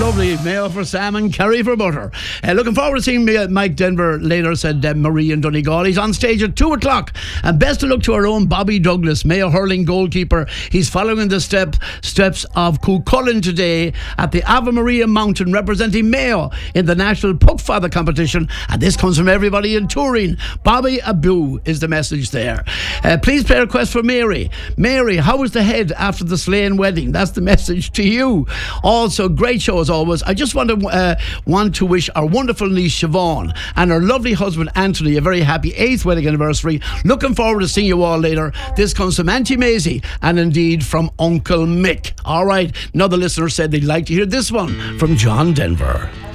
lovely. Mayo for Sam and Kerry for butter. Looking forward to seeing Mike Denver later, said Marie in Donegal. He's on stage at 2 o'clock. And best of luck to our own Bobby Douglas, Mayo hurling goalkeeper. He's following the steps of Cuchulainn today at the Ave Maria Mountain, representing Mayo in the National Puckfather competition. And this comes from everybody in Turin. Bobby Abu is the message there. Please play a request for Mary. Mary, how was the head after the Slane wedding? That's the message to you. Also, great show as always. I just want to wish our wonderful niece Siobhan and her lovely husband Anthony a very happy 8th wedding anniversary. Looking forward to seeing you all later. This comes from Auntie Maisie and indeed from Uncle Mick. All right, another listener said they'd like to hear this one from John Denver.